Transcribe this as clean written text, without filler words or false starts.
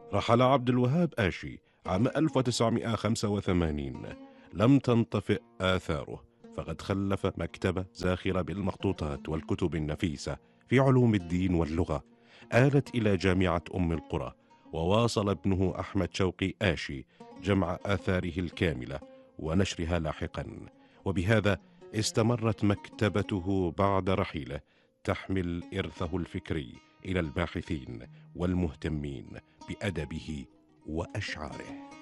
رحل عبد الوهاب آشي عام 1985. لم تنطفئ آثاره، فقد خلف مكتبة زاخرة بالمخطوطات والكتب النفيسة في علوم الدين واللغة آلت إلى جامعة أم القرى. وواصل ابنه أحمد شوقي آشي جمع آثاره الكاملة ونشرها لاحقا، وبهذا استمرت مكتبته بعد رحيله تحمل إرثه الفكري إلى الباحثين والمهتمين بأدبه وأشعاره.